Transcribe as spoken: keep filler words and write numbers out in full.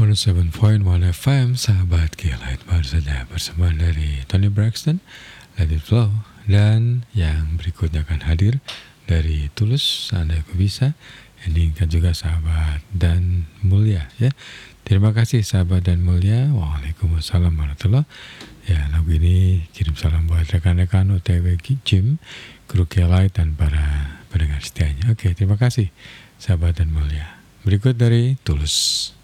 seratus tujuh koma satu F M, sahabat Kelight baru saja bersama dari Tony Braxton, Let It Flow, dan yang berikutnya akan hadir dari Tulus, Andai Aku Bisa, yang diingat juga sahabat dan mulia ya. Terima kasih sahabat dan mulia. Waalaikumsalam warahmatullahi. Ya, lagu ini kirim salam buat rekan-rekan O T W Jim, kru Kelight dan para pendengar setianya. Oke, terima kasih sahabat dan mulia. Berikut dari Tulus.